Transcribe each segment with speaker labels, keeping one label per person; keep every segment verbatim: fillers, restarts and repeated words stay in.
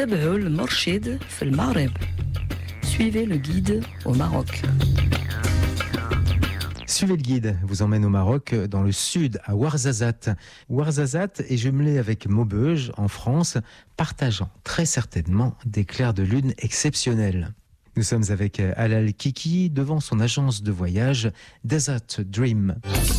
Speaker 1: تابعوا المرشد في المغرب. Suivez le guide au Maroc.
Speaker 2: Suivez le guide, vous emmène au Maroc, dans le sud, à Ouarzazate. Ouarzazate est jumelé avec Maubeuge, en France, partageant très certainement des clairs de lune exceptionnels. Nous sommes avec Halal Kiki, devant son agence de voyage Desert Dream.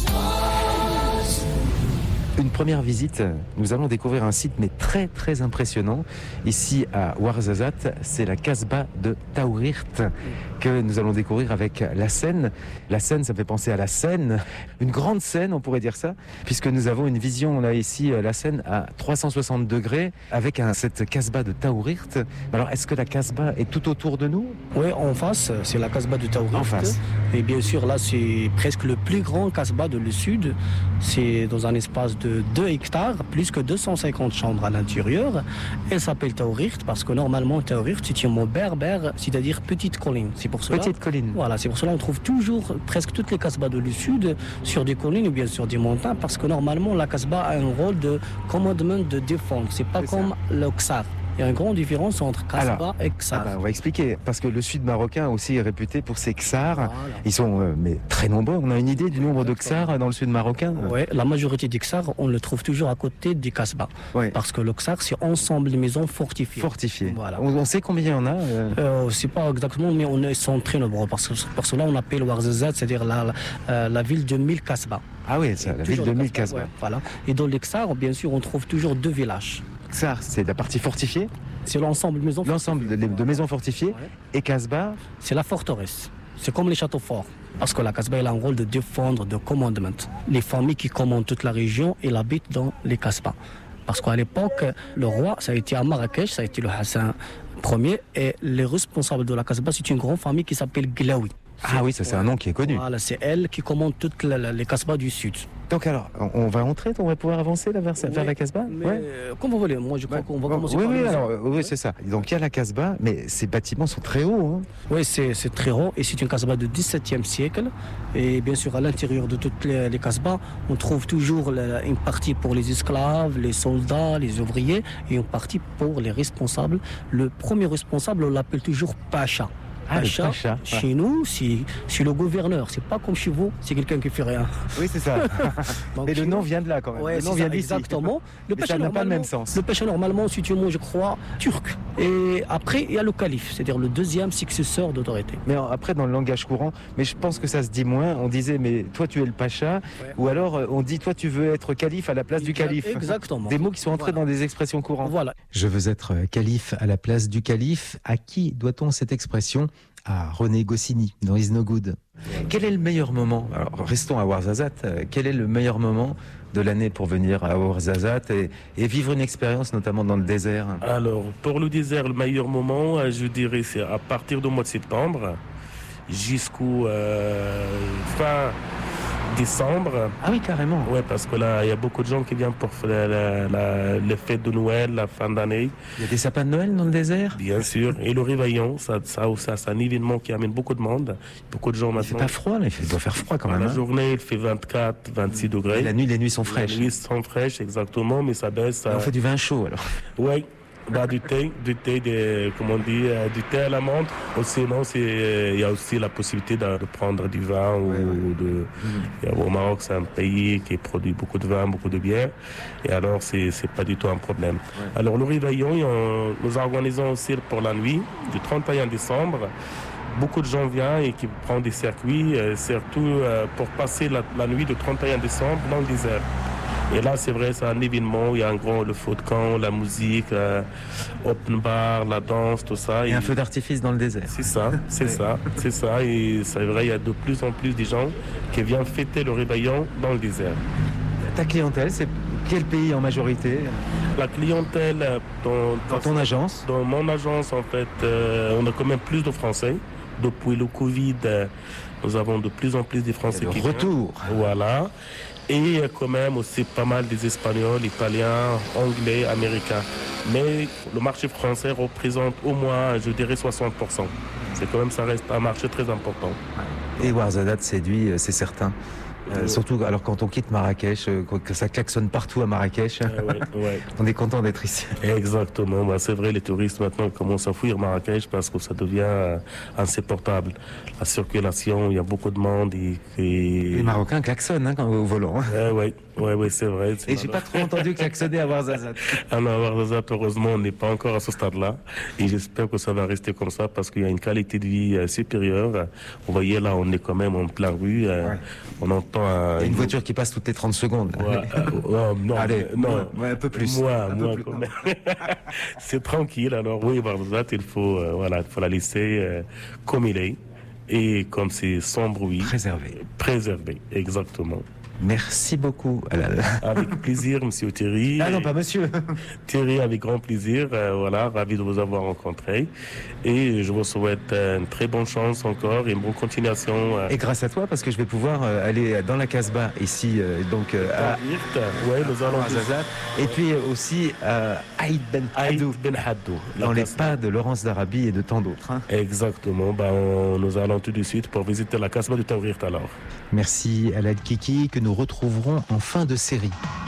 Speaker 2: Une première visite, nous allons découvrir un site mais très très impressionnant. Ici à Ouarzazate, c'est la Casbah de Taourirt que nous allons découvrir avec la Seine. La Seine, ça me fait penser à la Seine, une grande Seine, on pourrait dire ça, puisque nous avons une vision là ici, la Seine à trois cent soixante degrés avec un, cette Casbah de Taourirt. Alors est-ce que la Casbah est tout autour de nous?
Speaker 3: Oui, en face, c'est la Casbah de Taourirt.
Speaker 2: En face.
Speaker 3: Et bien sûr, là, c'est presque le plus grand Casbah de le sud. C'est dans un espace de deux hectares, plus que deux cent cinquante chambres à l'intérieur. Elle s'appelle Taourirt parce que normalement, Taourirt, c'est un mot berbère, c'est-à-dire petite colline. C'est pour cela,
Speaker 2: petite colline.
Speaker 3: Voilà, c'est pour cela qu'on trouve toujours presque toutes les Casbahs de le sud sur des collines ou bien sur des montagnes parce que normalement, la Casbah a un rôle de commandement de défendre. C'est pas c'est comme ça. Le Ksar. Il y a une grande différence entre Casbah et Ksar.
Speaker 2: Ah bah on va expliquer, parce que le sud marocain aussi est réputé pour ses Ksars. Voilà. Ils sont euh, mais très nombreux. On a une idée du nombre de Ksars dans le sud marocain?
Speaker 3: Oui, la majorité des Ksars, on le trouve toujours à côté des Casbahs. Ouais. Parce que le Ksar, c'est ensemble de maisons fortifiées.
Speaker 2: Fortifiées. Voilà. On, on sait combien il y en a euh...
Speaker 3: Euh, C'est pas exactement, mais on est, sont très nombreux. Parce que pour cela, on appelle Ouarzazate, c'est-à-dire la, la, la ville de mille Casbahs.
Speaker 2: Ah oui, c'est la ville de mille Casbahs.
Speaker 3: Ouais, voilà. Et dans les Ksars, bien sûr, on trouve toujours deux villages.
Speaker 2: Ksar, c'est la partie fortifiée?
Speaker 3: C'est l'ensemble de maisons
Speaker 2: fortifiées. L'ensemble de, de maisons fortifiées. Ouais. Et Casbah?
Speaker 3: C'est la forteresse. C'est comme les châteaux forts. Parce que la Casbah elle a un rôle de défendre, de commandement. Les familles qui commandent toute la région, elles habitent dans les Casbahs. Parce qu'à l'époque, le roi, ça a été à Marrakech, ça a été le Hassan Ier. Et les responsables de la Casbah, c'est une grande famille qui s'appelle Glaoui.
Speaker 2: Ah oui, ça c'est ouais. un nom qui est connu.
Speaker 3: Voilà, c'est elle qui commande toutes les, les Casbahs du sud.
Speaker 2: Donc alors, on va entrer, on va pouvoir avancer là, vers, oui, vers la Casbah?
Speaker 3: Ouais. Comme vous voulez, moi je crois ouais. qu'on va
Speaker 2: bon,
Speaker 3: commencer
Speaker 2: oui,
Speaker 3: par
Speaker 2: oui,
Speaker 3: le
Speaker 2: alors, oui, c'est ça. Donc il y a la Casbah, mais ces bâtiments sont très hauts. Hein.
Speaker 3: Oui, c'est, c'est très haut et c'est une Casbah du dix-septième siècle. Et bien sûr, à l'intérieur de toutes les, les Casbahs, on trouve toujours la, une partie pour les esclaves, les soldats, les ouvriers et une partie pour les responsables. Le premier responsable, on l'appelle toujours Pacha.
Speaker 2: Ah,
Speaker 3: Pacha,
Speaker 2: Pacha,
Speaker 3: chez
Speaker 2: ouais.
Speaker 3: nous, c'est, c'est le gouverneur. C'est pas comme chez vous, c'est quelqu'un qui fait rien.
Speaker 2: Oui, c'est ça. Donc, et le nom vient de là quand même.
Speaker 3: Ouais,
Speaker 2: le nom vient d'ici.
Speaker 3: Exactement.
Speaker 2: Le Pacha n'a pas le même sens.
Speaker 3: Le Pacha, normalement, c'est un mot, je crois, turc. Et après, il y a le calife, c'est-à-dire le deuxième successeur d'autorité.
Speaker 2: Mais après, dans le langage courant, mais je pense que ça se dit moins. On disait, mais toi, tu es le Pacha. Ouais. Ou alors, on dit, toi, tu veux être calife à la place exact, du calife.
Speaker 3: Exactement.
Speaker 2: Des mots qui sont entrés voilà. dans des expressions courantes.
Speaker 3: Voilà.
Speaker 2: Je veux être calife à la place du calife. À qui doit-on cette expression? À René Goscinny, dans Is No Good. Ouais. Quel est le meilleur moment? Alors, restons à Ouarzazate. Quel est le meilleur moment de l'année pour venir à Ouarzazate et, et vivre une expérience, notamment dans le désert?
Speaker 4: Alors, pour le désert, le meilleur moment, je dirais, c'est à partir du mois de septembre jusqu'au euh, fin décembre.
Speaker 2: Ah oui, carrément.
Speaker 4: Ouais, parce que là, il y a beaucoup de gens qui viennent pour faire la, la, les fêtes de Noël, la fin d'année.
Speaker 2: Il y a des sapins de Noël dans le désert?
Speaker 4: Bien sûr. Et le réveillon, ça, ça, ça, c'est un événement qui amène beaucoup de monde. Beaucoup de gens maintenant.
Speaker 2: Il fait pas froid, là. Il doit faire froid quand même.
Speaker 4: La
Speaker 2: hein.
Speaker 4: journée, il fait vingt-quatre, vingt-six degrés.
Speaker 2: Et la nuit, les nuits sont fraîches.
Speaker 4: Les nuits sont fraîches, exactement, mais ça baisse. Ça...
Speaker 2: On fait du vin chaud, alors.
Speaker 4: Oui. Bah, du thé, du thé, de, comment on dit, euh, du thé à la menthe. Sinon, c'est, il y a aussi la possibilité de, de prendre du vin. Ou, ouais, ouais. De, mmh. Au Maroc, c'est un pays qui produit beaucoup de vin, beaucoup de bière. Et alors, c'est, c'est pas du tout un problème. Ouais. Alors, le réveillon, on, nous organisons aussi pour la nuit, du trente et un décembre. Beaucoup de gens viennent et qui prennent des circuits, euh, surtout euh, pour passer la, la nuit du trente et un décembre dans le désert. Et là, c'est vrai, c'est un événement, il y a un grand, le feu de camp, la musique, euh, open bar, la danse, tout ça.
Speaker 2: Et, et un feu d'artifice dans le désert.
Speaker 4: C'est ça, c'est ça, c'est ça. Et c'est vrai, il y a de plus en plus de gens qui viennent fêter le réveillon dans le désert.
Speaker 2: Ta clientèle, c'est quel pays en majorité?
Speaker 4: La clientèle, dans,
Speaker 2: dans ton agence?
Speaker 4: Dans mon agence, en fait, euh, on a quand même plus de Français. Depuis le Covid, euh, nous avons de plus en plus de Français qui
Speaker 2: retour.
Speaker 4: Viennent. Voilà. Et quand même aussi pas mal des Espagnols, Italiens, Anglais, Américains. Mais le marché français représente au moins, je dirais, soixante pour cent. C'est quand même, ça reste un marché très important.
Speaker 2: Et Ouarzazate séduit, c'est certain. Euh, surtout alors quand on quitte Marrakech, euh, que ça klaxonne partout à Marrakech,
Speaker 4: Euh, ouais, ouais.
Speaker 2: on est content d'être ici.
Speaker 4: Exactement. Bah, c'est vrai, les touristes maintenant commencent à fuir Marrakech parce que ça devient euh, insupportable. La circulation, il y a beaucoup de monde et... et...
Speaker 2: Les Marocains klaxonnent hein, quand, au volant. Hein.
Speaker 4: Euh, ouais, ouais, ouais, c'est vrai. C'est
Speaker 2: Et j'ai pas trop entendu klaxonner à Ouarzazate.
Speaker 4: À Ouarzazate, heureusement, on n'est pas encore à ce stade-là. Et j'espère que ça va rester comme ça parce qu'il y a une qualité de vie euh, supérieure. Vous voyez, là, on est quand même en plein rue. Euh,
Speaker 2: Ouais.
Speaker 4: On entend un...
Speaker 2: Il y a une voiture qui passe toutes les trente secondes.
Speaker 4: Ouais, euh, ouais, non,
Speaker 2: Allez,
Speaker 4: non,
Speaker 2: ouais, un peu plus.
Speaker 4: Moi,
Speaker 2: Un peu
Speaker 4: moi,
Speaker 2: plus.
Speaker 4: quand même. C'est tranquille. Alors oui, Ouarzazate, il faut, euh, voilà, il faut la laisser euh, comme il est et comme c'est sans bruit.
Speaker 2: Préservé.
Speaker 4: Préservé, exactement.
Speaker 2: Merci beaucoup, Alal.
Speaker 4: Avec plaisir, monsieur Thierry.
Speaker 2: Ah non, pas monsieur.
Speaker 4: Thierry, avec grand plaisir. Euh, voilà, ravi de vous avoir rencontré. Et je vous souhaite euh, une très bonne chance encore et une bonne continuation. Euh,
Speaker 2: Et grâce à toi, parce que je vais pouvoir euh, aller dans la Casbah, ici, euh, donc euh, à
Speaker 4: ouais, nous allons
Speaker 2: Ouarzazate, et puis aussi à Aïd Ben
Speaker 4: Aïd
Speaker 2: Haddou,
Speaker 4: Ben Haddou,
Speaker 2: dans
Speaker 4: la
Speaker 2: les
Speaker 4: Casbah.
Speaker 2: pas de Laurence d'Arabie et de tant d'autres. Hein.
Speaker 4: Exactement. Ben, on- nous allons tout de suite pour visiter la Casbah du Taourir alors.
Speaker 2: Merci Alal Kiki, que nous retrouverons en fin de série.